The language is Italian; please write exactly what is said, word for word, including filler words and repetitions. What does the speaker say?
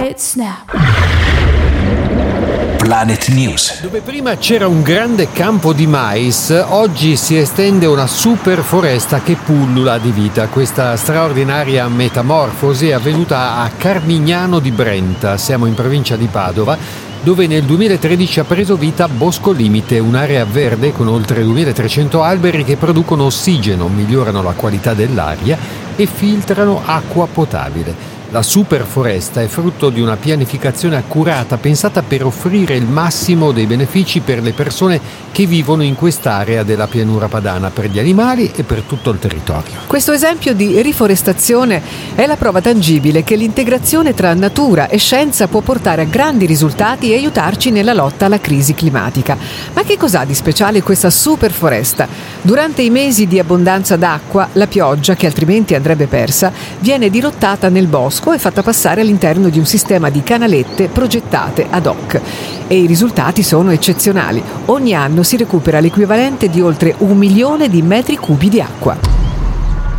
Snap. Planet News. Dove prima c'era un grande campo di mais, oggi si estende una super foresta che pullula di vita. Questa straordinaria metamorfosi è avvenuta a Carmignano di Brenta, siamo in provincia di Padova, dove nel duemilatredici ha preso vita Bosco Limite, un'area verde con oltre duemilatrecento alberi che producono ossigeno, migliorano la qualità dell'aria e filtrano acqua potabile. La superforesta è frutto di una pianificazione accurata pensata per offrire il massimo dei benefici per le persone che vivono in quest'area della pianura padana, per gli animali e per tutto il territorio. Questo esempio di riforestazione è la prova tangibile che l'integrazione tra natura e scienza può portare a grandi risultati e aiutarci nella lotta alla crisi climatica. Ma che cos'ha di speciale questa superforesta? Durante i mesi di abbondanza d'acqua, la pioggia, che altrimenti andrebbe persa, viene dirottata nel bosco e fatta passare all'interno di un sistema di canalette progettate ad hoc. E i risultati sono eccezionali. Ogni anno si recupera l'equivalente di oltre un milione di metri cubi di acqua.